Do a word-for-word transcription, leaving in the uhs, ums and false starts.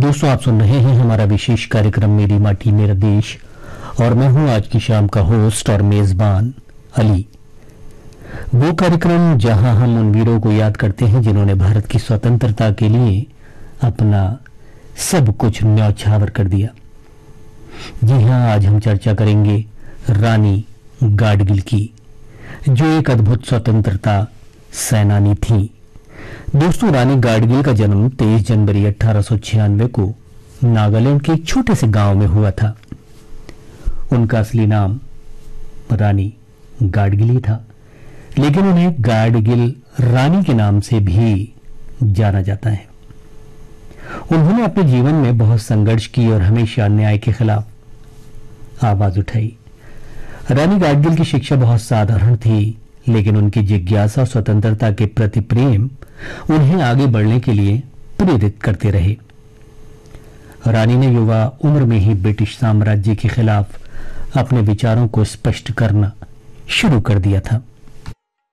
दोस्तों, आप सुन रहे हैं हमारा विशेष कार्यक्रम मेरी माटी मेरा देश और मैं हूं आज की शाम का होस्ट और मेजबान अली। वो कार्यक्रम जहां हम उन वीरों को याद करते हैं जिन्होंने भारत की स्वतंत्रता के लिए अपना सब कुछ न्यौछावर कर दिया। जी हां, आज हम चर्चा करेंगे रानी गाडगिल की, जो एक अद्भुत स्वतंत्रता सेनानी थी। दोस्तों, रानी गाडगिल का जन्म तेईस जनवरी अठारह सौ छियानवे को नागालैंड के एक छोटे से गांव में हुआ था। उनका असली नाम रानी गाडगिल ही था, लेकिन उन्हें गाडगिल रानी के नाम से भी जाना जाता है। उन्होंने अपने जीवन में बहुत संघर्ष की और हमेशा अन्याय के खिलाफ आवाज उठाई। रानी गाडगिल की शिक्षा बहुत साधारण थी, लेकिन उनकी जिज्ञासा स्वतंत्रता के प्रति प्रेम उन्हें आगे बढ़ने के लिए प्रेरित करते रहे। रानी ने युवा उम्र में ही ब्रिटिश साम्राज्य के खिलाफ अपने विचारों को स्पष्ट करना शुरू कर दिया था।